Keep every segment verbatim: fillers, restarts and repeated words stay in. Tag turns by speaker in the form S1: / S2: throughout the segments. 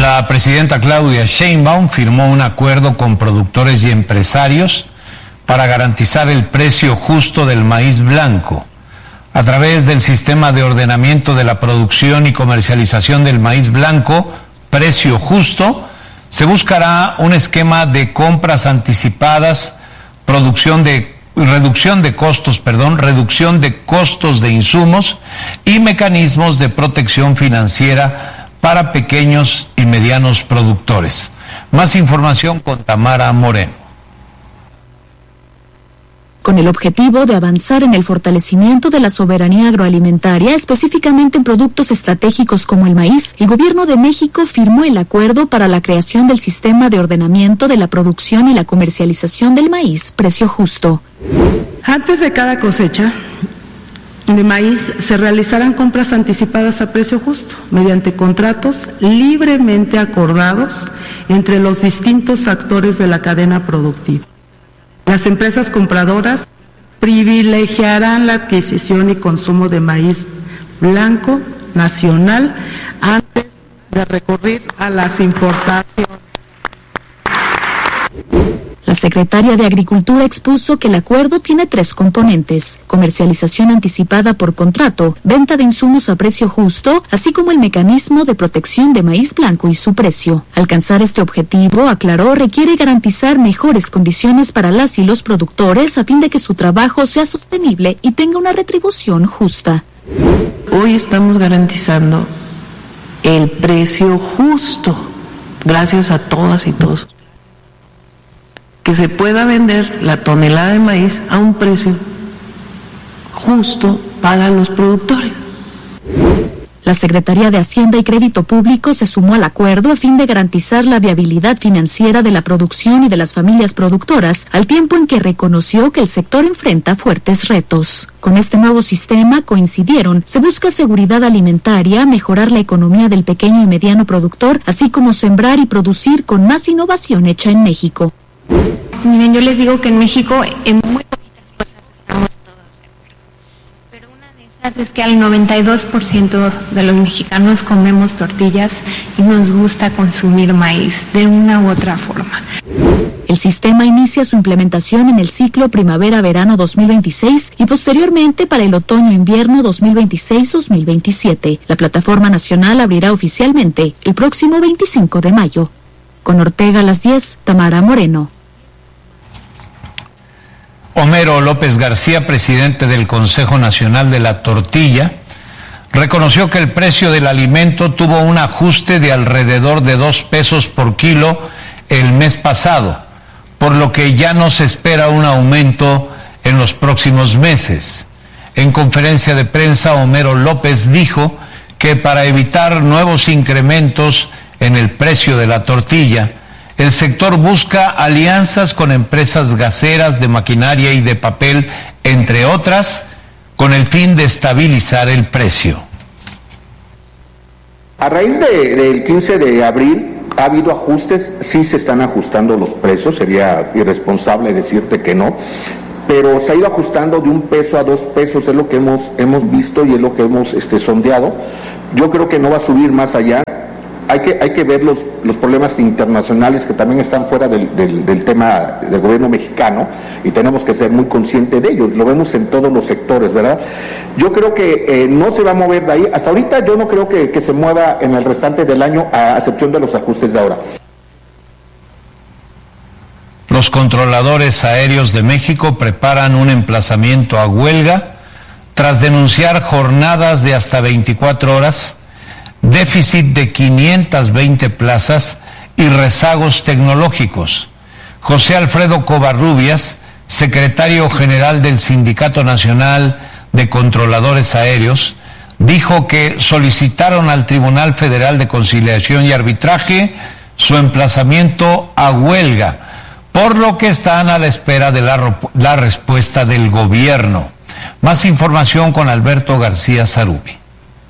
S1: La presidenta Claudia Sheinbaum firmó un acuerdo con productores y empresarios para garantizar el precio justo del maíz blanco. A través del sistema de ordenamiento de la producción y comercialización del maíz blanco, Precio Justo, se buscará un esquema de compras anticipadas, producción de reducción de costos, perdón, reducción de costos de insumos y mecanismos de protección financiera para pequeños y medianos productores. Más información con Tamara Moreno.
S2: Con el objetivo de avanzar en el fortalecimiento de la soberanía agroalimentaria, específicamente en productos estratégicos como el maíz, el Gobierno de México firmó el acuerdo para la creación del sistema de ordenamiento de la producción y la comercialización del maíz Precio Justo.
S3: Antes de cada cosecha de maíz se realizarán compras anticipadas a precio justo mediante contratos libremente acordados entre los distintos actores de la cadena productiva. Las empresas compradoras privilegiarán la adquisición y consumo de maíz blanco nacional antes de recurrir a las importaciones.
S2: La secretaria de Agricultura expuso que el acuerdo tiene tres componentes: comercialización anticipada por contrato, venta de insumos a precio justo, así como el mecanismo de protección de maíz blanco y su precio. Alcanzar este objetivo, aclaró, requiere garantizar mejores condiciones para las y los productores a fin de que su trabajo sea sostenible y tenga una retribución justa.
S4: Hoy estamos garantizando el precio justo, gracias a todas y todos. Que se pueda vender la tonelada de maíz a un precio justo para los productores.
S2: La Secretaría de Hacienda y Crédito Público se sumó al acuerdo a fin de garantizar la viabilidad financiera de la producción y de las familias productoras, al tiempo en que reconoció que el sector enfrenta fuertes retos. Con este nuevo sistema, coincidieron, se busca seguridad alimentaria, mejorar la economía del pequeño y mediano productor, así como sembrar y producir con más innovación hecha en México.
S5: Miren, yo les digo que en México en muy poquitas cosas estamos todos de acuerdo, pero una de esas es que al noventa y dos por ciento de los mexicanos comemos tortillas y nos gusta consumir maíz de una u otra forma.
S2: El sistema inicia su implementación en el ciclo primavera-verano dos mil veintiséis y posteriormente para el otoño-invierno dos mil veintiséis dos mil veintisiete. La plataforma nacional abrirá oficialmente el próximo veinticinco de mayo. Con Ortega a las diez, Tamara Moreno.
S1: Homero López García, presidente del Consejo Nacional de la Tortilla, reconoció que el precio del alimento tuvo un ajuste de alrededor de dos pesos por kilo el mes pasado, por lo que ya no se espera un aumento en los próximos meses. En conferencia de prensa, Homero López dijo que para evitar nuevos incrementos en el precio de la tortilla, el sector busca alianzas con empresas gaseras de maquinaria y de papel, entre otras, con el fin de estabilizar el precio.
S6: A raíz de, del quince de abril ha habido ajustes, sí se están ajustando los precios, sería irresponsable decirte que no, pero se ha ido ajustando de un peso a dos pesos, es lo que hemos, hemos visto y es lo que hemos este, sondeado. Yo creo que no va a subir más allá. Hay que, hay que ver los, los problemas internacionales que también están fuera del, del, del tema del gobierno mexicano y tenemos que ser muy conscientes de ello. Lo vemos en todos los sectores, ¿verdad? Yo creo que eh, no se va a mover de ahí. Hasta ahorita yo no creo que, que se mueva en el restante del año, a excepción de los ajustes de ahora.
S1: Los controladores aéreos de México preparan un emplazamiento a huelga tras denunciar jornadas de hasta veinticuatro horas, déficit de quinientas veinte plazas y rezagos tecnológicos. José Alfredo Covarrubias, secretario general del Sindicato Nacional de Controladores Aéreos, dijo que solicitaron al Tribunal Federal de Conciliación y Arbitraje su emplazamiento a huelga, por lo que están a la espera de la, la respuesta del gobierno. Más información con Alberto García Zarubi.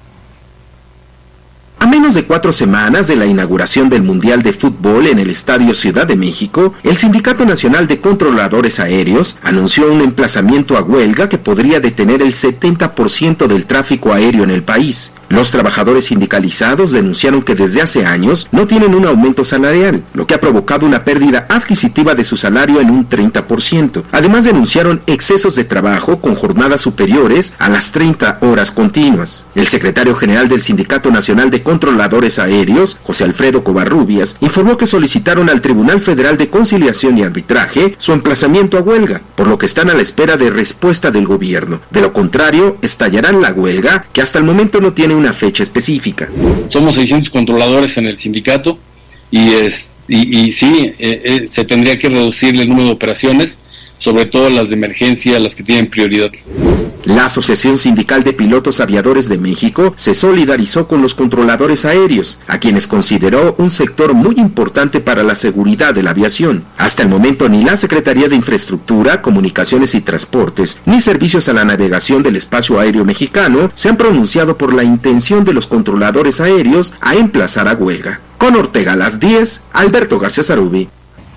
S7: A menos de cuatro semanas de la inauguración del Mundial de Fútbol en el Estadio Ciudad de México, el Sindicato Nacional de Controladores Aéreos anunció un emplazamiento a huelga que podría detener el setenta por ciento del tráfico aéreo en el país. Los trabajadores sindicalizados denunciaron que desde hace años no tienen un aumento salarial, lo que ha provocado una pérdida adquisitiva de su salario en un treinta por ciento. Además denunciaron excesos de trabajo con jornadas superiores a las treinta horas continuas. El secretario general del Sindicato Nacional de Controladores Aéreos, José Alfredo Covarrubias, informó que solicitaron al Tribunal Federal de Conciliación y Arbitraje su emplazamiento a huelga, por lo que están a la espera de respuesta del gobierno. De lo contrario, estallarán la huelga, que hasta el momento no tiene una fecha específica.
S8: Somos seiscientos controladores en el sindicato y, es, y, y sí, eh, eh, se tendría que reducir el número de operaciones, sobre todo las de emergencia, las que tienen prioridad.
S7: La Asociación Sindical de Pilotos Aviadores de México se solidarizó con los controladores aéreos, a quienes consideró un sector muy importante para la seguridad de la aviación. Hasta el momento ni la Secretaría de Infraestructura, Comunicaciones y Transportes, ni Servicios a la Navegación del Espacio Aéreo Mexicano se han pronunciado por la intención de los controladores aéreos a emplazar a huelga. Con Ortega a las diez, Alberto García Zarubi.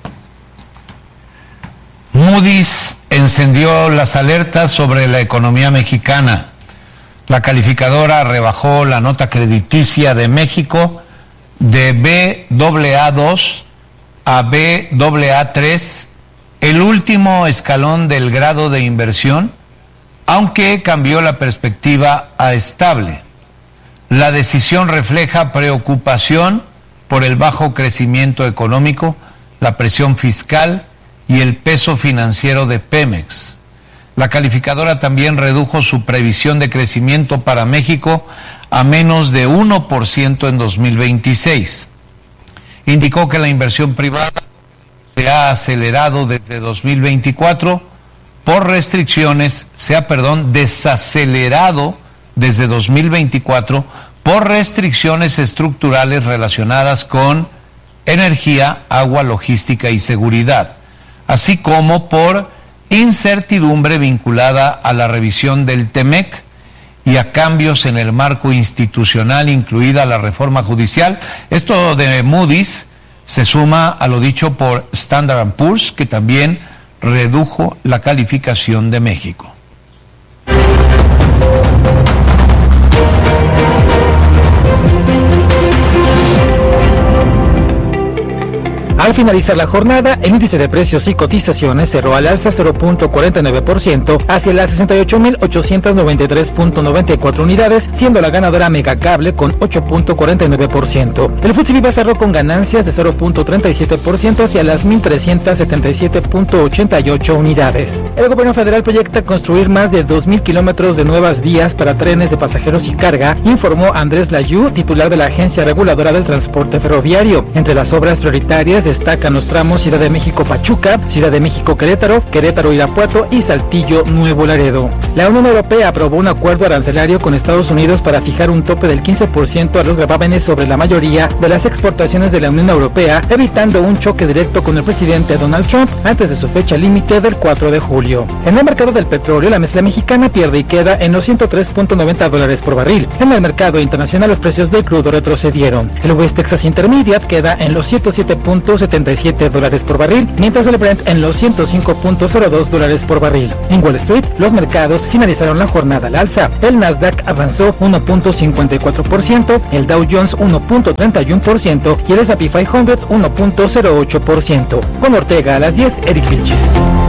S1: Moody's encendió las alertas sobre la economía mexicana. La calificadora rebajó la nota crediticia de México de B A A dos a B A A tres, el último escalón del grado de inversión, aunque cambió la perspectiva a estable. La decisión refleja preocupación por el bajo crecimiento económico, la presión fiscal y el peso financiero de Pemex. La calificadora también redujo su previsión de crecimiento para México a menos de uno por ciento en dos mil veintiséis. Indicó que la inversión privada se ha acelerado desde dos mil veinticuatro por restricciones, se ha, perdón, desacelerado desde dos mil veinticuatro por restricciones estructurales relacionadas con energía, agua, logística y seguridad, así como por incertidumbre vinculada a la revisión del TEMEC y a cambios en el marco institucional, incluida la reforma judicial. Esto de Moody's se suma a lo dicho por Standard and Poor's, que también redujo la calificación de México.
S9: Al finalizar la jornada, el índice de precios y cotizaciones cerró al alza cero punto cuarenta y nueve por ciento hacia las sesenta y ocho mil ochocientos noventa y tres punto noventa y cuatro unidades, siendo la ganadora Megacable con ocho punto cuarenta y nueve por ciento. El F T S E Viva cerró con ganancias de cero punto treinta y siete por ciento hacia las mil trescientos setenta y siete punto ochenta y ocho unidades. El gobierno federal proyecta construir más de dos mil kilómetros de nuevas vías para trenes de pasajeros y carga, informó Andrés Layú, titular de la Agencia Reguladora del Transporte Ferroviario. Entre las obras prioritarias destacan los tramos Ciudad de México-Pachuca, Ciudad de México-Querétaro, Querétaro-Irapuato y Saltillo-Nuevo Laredo. La Unión Europea aprobó un acuerdo arancelario con Estados Unidos para fijar un tope del quince por ciento a los gravámenes sobre la mayoría de las exportaciones de la Unión Europea, evitando un choque directo con el presidente Donald Trump antes de su fecha límite del cuatro de julio. En el mercado del petróleo, la mezcla mexicana pierde y queda en los ciento tres punto noventa dólares por barril. En el mercado internacional, los precios del crudo retrocedieron. El West Texas Intermediate queda en los ciento siete punto setenta y siete dólares por barril, mientras el Brent en los ciento cinco punto cero dos dólares por barril. En Wall Street, los mercados finalizaron la jornada al alza. El Nasdaq avanzó uno punto cincuenta y cuatro por ciento, el Dow Jones uno punto treinta y uno por ciento y el S and P quinientos uno punto cero ocho por ciento. Con Ortega a las diez, Eric Vilchis.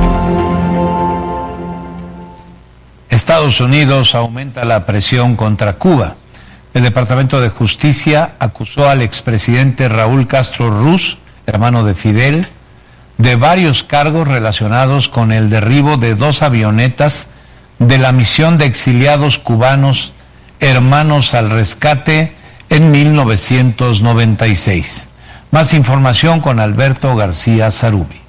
S1: Estados Unidos aumenta la presión contra Cuba. El Departamento de Justicia acusó al expresidente Raúl Castro Ruz, hermano de Fidel, de varios cargos relacionados con el derribo de dos avionetas de la misión de exiliados cubanos Hermanos al Rescate en mil novecientos noventa y seis. Más información con Alberto García Zarubi.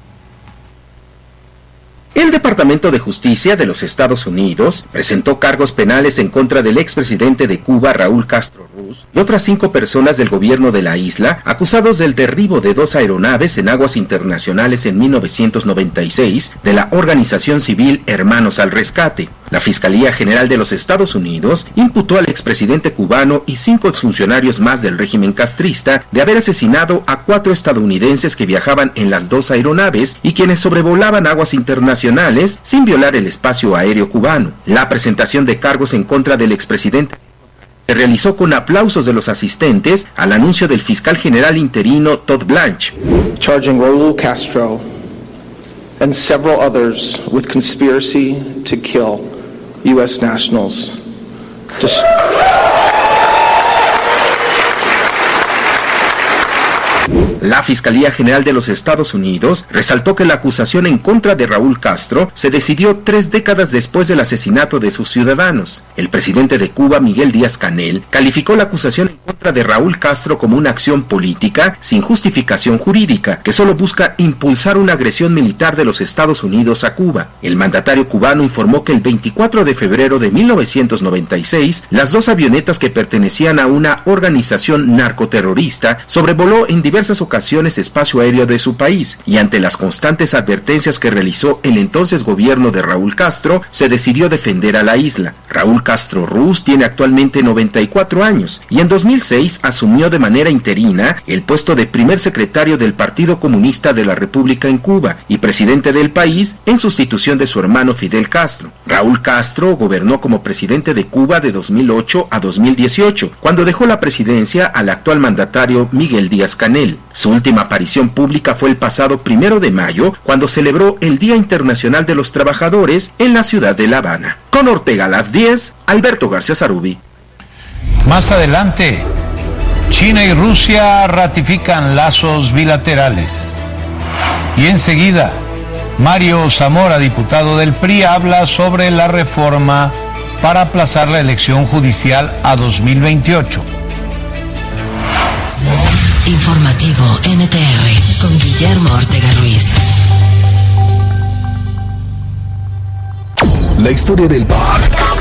S7: El Departamento de Justicia de los Estados Unidos presentó cargos penales en contra del expresidente de Cuba, Raúl Castro Ruz, y otras cinco personas del gobierno de la isla, acusados del derribo de dos aeronaves en aguas internacionales en mil novecientos noventa y seis de la organización civil Hermanos al Rescate. La Fiscalía General de los Estados Unidos imputó al expresidente cubano y cinco exfuncionarios más del régimen castrista de haber asesinado a cuatro estadounidenses que viajaban en las dos aeronaves y quienes sobrevolaban aguas internacionales sin violar el espacio aéreo cubano. La presentación de cargos en contra del expresidente se realizó con aplausos de los asistentes al anuncio del fiscal general interino Todd Blanche.
S10: Charging Raul Castro and several others with conspiracy to kill U S nationals. Just...
S7: La Fiscalía General de los Estados Unidos resaltó que la acusación en contra de Raúl Castro se decidió tres décadas después del asesinato de sus ciudadanos. El presidente de Cuba, Miguel Díaz-Canel, calificó la acusación en contra de Raúl Castro como una acción política sin justificación jurídica, que solo busca impulsar una agresión militar de los Estados Unidos a Cuba. El mandatario cubano informó que el veinticuatro de febrero de mil novecientos noventa y seis, las dos avionetas que pertenecían a una organización narcoterrorista sobrevoló en diversas ocasiones espacio aéreo de su país, y ante las constantes advertencias que realizó el entonces gobierno de Raúl Castro, se decidió defender a la isla. Raúl Castro Ruz tiene actualmente noventa y cuatro años y en dos mil seis asumió de manera interina el puesto de primer secretario del Partido Comunista de la República en Cuba y presidente del país en sustitución de su hermano Fidel Castro. Raúl Castro gobernó como presidente de Cuba de dos mil ocho a dos mil dieciocho, cuando dejó la presidencia al actual mandatario Miguel Díaz-Canel. Su última aparición pública fue el pasado primero de mayo, cuando celebró el Día Internacional de los Trabajadores en la ciudad de La Habana. Con Ortega a las diez, Alberto García Zarubi.
S1: Más adelante, China y Rusia ratifican lazos bilaterales. Y enseguida, Mario Zamora, diputado del P R I, habla sobre la reforma para aplazar la elección judicial a dos mil veintiocho.
S11: Informativo N T R con Guillermo Ortega Ruiz.
S12: La historia del pop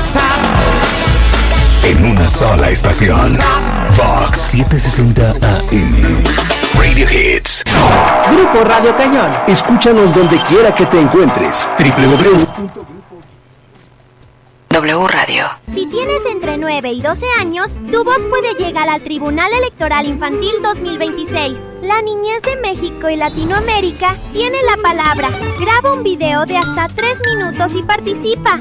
S12: en una sola estación. Vox setecientos sesenta A M. Radio Hits.
S13: Grupo Radio Cañón.
S12: Escúchanos donde quiera que te encuentres. www.
S11: W Radio.
S14: Si tienes entre nueve y doce años, tu voz puede llegar al Tribunal Electoral Infantil dos mil veintiséis. La niñez de México y Latinoamérica tiene la palabra. Graba un video de hasta tres minutos y participa.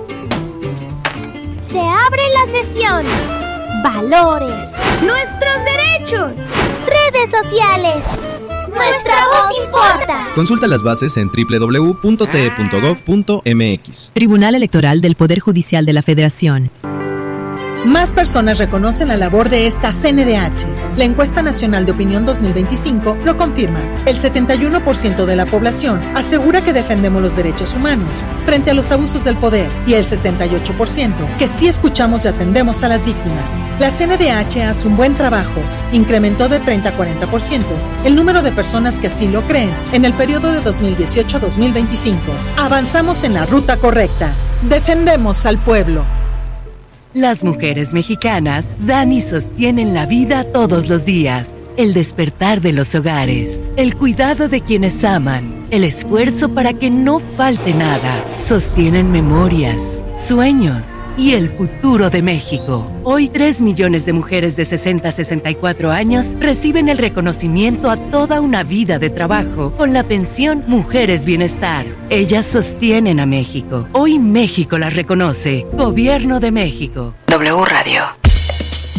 S14: Se abre la sesión. Valores. Nuestros derechos. Redes sociales. Nuestra voz importa.
S15: Consulta las bases en doble u doble u doble u punto t e punto gov punto m x.
S16: Tribunal Electoral del Poder Judicial de la Federación.
S17: Más personas reconocen la labor de esta C N D H. La Encuesta Nacional de Opinión dos mil veinticinco lo confirma. El setenta y uno por ciento de la población asegura que defendemos los derechos humanos frente a los abusos del poder y el sesenta y ocho por ciento que sí escuchamos y atendemos a las víctimas. La C N D H hace un buen trabajo. Incrementó de treinta a cuarenta por ciento el número de personas que así lo creen en el periodo de dos mil dieciocho a dos mil veinticinco. Avanzamos en la ruta correcta. Defendemos al pueblo.
S18: Las mujeres mexicanas dan y sostienen la vida todos los días. El despertar de los hogares, el cuidado de quienes aman, el esfuerzo para que no falte nada. Sostienen memorias, sueños y el futuro de México. Hoy tres millones de mujeres de sesenta a sesenta y cuatro años reciben el reconocimiento a toda una vida de trabajo con la pensión Mujeres Bienestar. Ellas sostienen a México. Hoy México las reconoce. Gobierno de México.
S11: W Radio.